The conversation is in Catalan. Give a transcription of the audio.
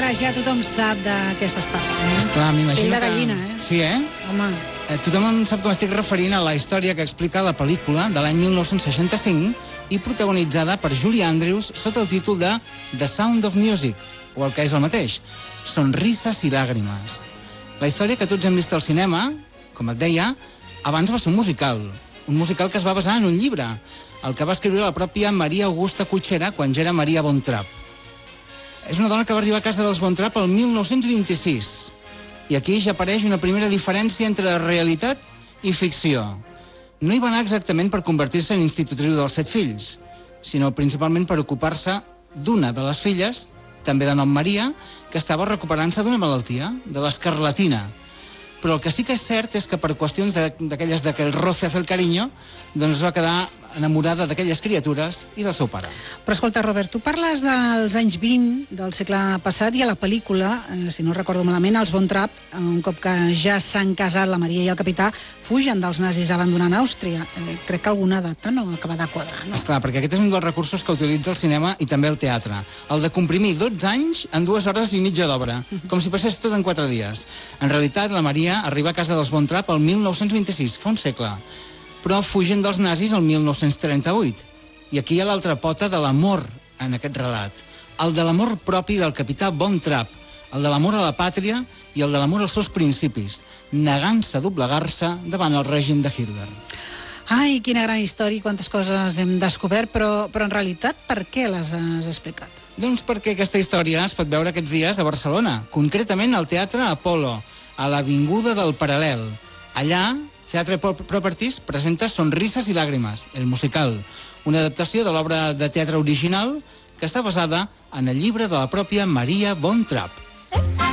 ja tothom sap d'aquestes parts. Esclar, m'imagino Pell de que... gallina, Sí, Home, Tothom sap que m'estic referint a la història que explica la pel·lícula de l'any 1965 i protagonitzada per Julie Andrews sota el títol de The Sound of Music, o el que és el mateix, Sonrises i làgrimes. La història que tots hem vist al cinema, com et deia, abans va ser un musical que es va basar en un llibre, el que va escriure la pròpia Maria Augusta Cutxera quan ja era Maria Von Trapp. És una dona que va arribar a casa dels Von Trapp el 1926. I aquí ja apareix una primera diferència entre realitat i ficció. No hi va anar exactament per convertir-se en institutriu dels 7 fills, sinó principalment per ocupar-se d'una de les filles, també de nom Maria, que estava recuperant-se d'una malaltia, de l'escarlatina. Però el que sí que és cert és que per qüestions d'aquelles de que el roce hace el cariño, doncs es va quedar enamorada d'aquelles criatures i del seu pare. però escolta, Robert, tu parles dels anys 20 del segle passat i a la pel·lícula, si no recordo malament, els Von Trapp, un cop que ja s'han casat la Maria i el capità, fugen dels nazis abandonant Àustria. Crec que alguna data no acaba de quadrar, no? Esclar, perquè aquest és un dels recursos que utilitza el cinema i també el teatre. El de comprimir 12 anys en 2 hores i mitja d'obra, com si passés tot en 4 dies. En realitat, la Maria arriba a casa dels Von Trapp el 1926, fa un segle, però fugen dels nazis el 1938. I aquí hi ha l'altra pota de l'amor en aquest relat. El de l'amor propi del capità Von Trapp, el de l'amor a la pàtria i el de l'amor als seus principis, negant-se a doblegar-se davant el règim de Hitler. Ai, quina gran història i quantes coses hem descobert, però en realitat per què les has explicat? Doncs perquè aquesta història es pot veure aquests dies a Barcelona, concretament al Teatre Apolo, a l'Avinguda del Paral·lel. Allà, Teatre Properties presenta Sonrises i làgrimes, el musical, una adaptació de l'obra de teatre original que està basada en el llibre de la pròpia Maria Von Trapp.